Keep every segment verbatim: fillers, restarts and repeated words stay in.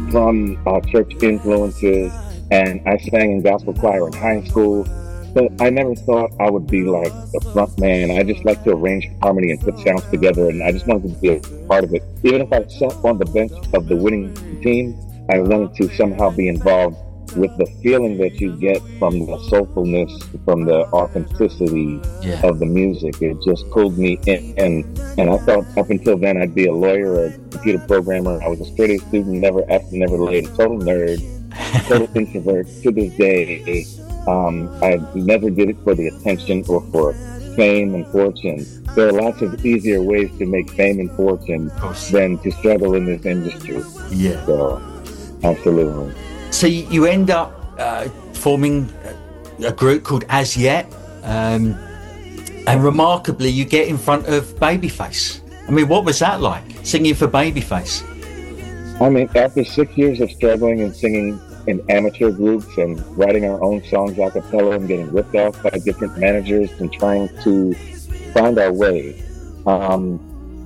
from uh, church influences, and I sang in gospel choir in high school. But I never thought I would be like the front man. I just like to arrange harmony and put sounds together, and I just wanted to be a part of it. Even if I sat on the bench of the winning team, I wanted to somehow be involved with the feeling that you get from the soulfulness, from the authenticity yeah. of the music. It just pulled me in. And, and I thought up until then I'd be a lawyer or a computer programmer. I was a straight A student, never asked, never laid, a total nerd, total introvert. To this day, um, I never did it for the attention or for fame and fortune. There are lots of easier ways to make fame and fortune than to struggle in this industry. Yeah. So, absolutely. So you end up uh, forming a group called As Yet, um, and remarkably, you get in front of Babyface. I mean, what was that like, singing for Babyface? I mean, after six years of struggling and singing in amateur groups and writing our own songs a cappella and getting ripped off by different managers and trying to find our way, um,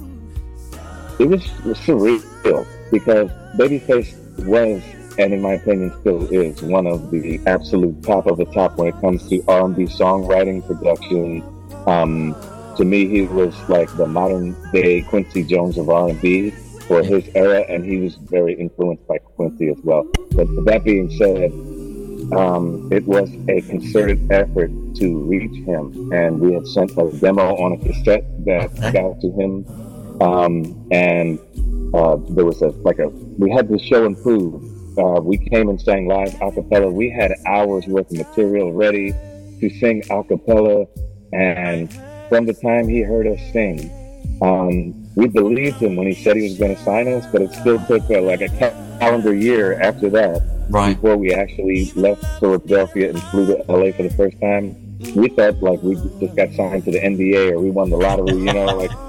it was, it was surreal because Babyface was, and in my opinion still is, one of the absolute top of the top when it comes to R and B songwriting, production. Um, to me, he was like the modern day Quincy Jones of R and B for his era, and he was very influenced by Quincy as well. But that being said, um, it was a concerted effort to reach him, and we had sent a demo on a cassette that got to him, um, and uh, there was a like a we had this show improve. Uh, we came and sang live a cappella. We had hours worth of material ready to sing a cappella, and from the time he heard us sing, um, we believed him when he said he was going to sign us, but it still took uh, like a calendar year after that right. before we actually left Philadelphia and flew to L A for the first time. We thought like we just got signed to the N B A or we won the lottery, you know, like